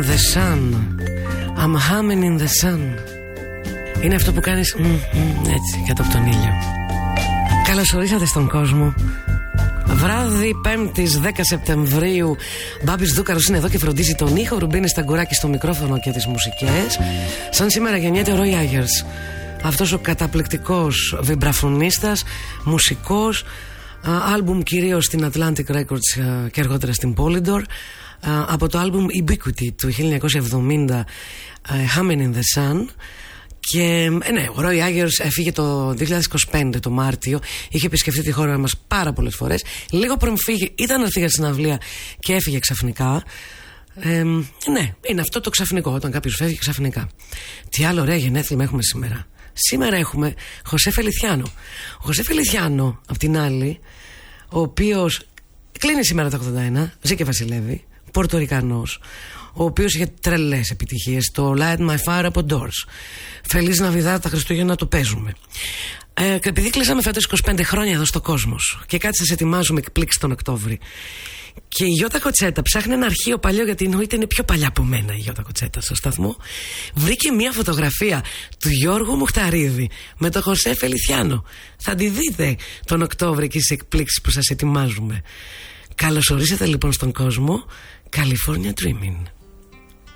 the sun. I'm humming in the sun. Είναι αυτό που κάνεις έτσι κάτω από τον ήλιο. Καλώς ορίσατε στον κόσμο. Βράδυ 5ης 10 Σεπτεμβρίου. Μπάμπης Δούκαρος είναι εδώ και φροντίζει τον ήχο. Ρουμπίνης Ταγκουράκης στο μικρόφωνο και τις μουσικές. Σαν σήμερα γεννιέται ο Roy Ayers, αυτός ο καταπληκτικός βιμπραφωνίστας, μουσικός. Άλμπουμ κυρίως στην Atlantic Records και αργότερα στην Polydor. Από το άλμπουμ Ubiquity του 1970, Humming in the Sun. Και ναι, ο Roy Ayers έφυγε το 2025 το Μάρτιο. Είχε επισκεφτεί τη χώρα μας πάρα πολλές φορές. Λίγο πριν φύγει ήταν να φύγει στην συναυλία και έφυγε ξαφνικά. Ναι, είναι αυτό το ξαφνικό, όταν κάποιος φεύγει ξαφνικά. Τι άλλο ωραία γενέθλια έχουμε σήμερα. Σήμερα έχουμε Χωσέ Φελιθιάνο. Ο Χωσέ Φελιθιάνο, απ' την άλλη, ο οποίος κλείνει σήμερα το 81, ζει και βασιλεύει, Πορτορικανός, ο οποίος είχε τρελές επιτυχίες. Το Light My Fire από Doors, Feliz Navidad, τα Χριστούγεννα το παίζουμε. Και επειδή κλείσαμε φέτος 25 χρόνια εδώ στο Κόσμος και κάτι σας ετοιμάζουμε εκπλήξει τον Οκτώβρη, και η Γιώτα Κοτσέτα ψάχνει ένα αρχείο παλιό, γιατί εννοείται είναι πιο παλιά από μένα η Γιώτα Κοτσέτα στο σταθμό, βρήκε μια φωτογραφία του Γιώργου Μουχταρίδη με τον Χωσέ Φελιθιάνο. Θα τη δείτε τον Οκτώβρη και στις εκπλήξεις που σας ετοιμάζουμε. Καλώς ορίσατε λοιπόν στον κόσμο. California Dreaming.